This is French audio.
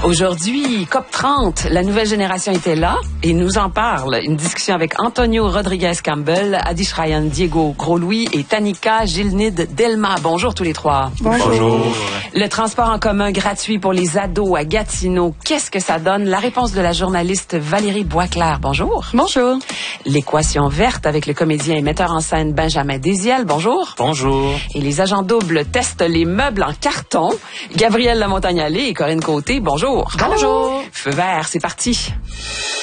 Aujourd'hui, COP30, la nouvelle génération était là et nous en parle. Une discussion avec Antonio Rodriguez-Campbell, Adish Ryan, Diego Gros-Louis et Tanika Gilnid Delma. Bonjour tous les trois. Bonjour. Le transport en commun gratuit pour les ados à Gatineau, qu'est-ce que ça donne? La réponse de la journaliste Valérie Boisclair. Bonjour. Bonjour. L'équation verte avec le comédien et metteur en scène Benjamin Désiel. Bonjour. Bonjour. Et les agents doubles testent les meubles en carton. Gabrielle Lamontagne-Allais et Corinne Côté. Bonjour. Bonjour. Feu vert, c'est parti.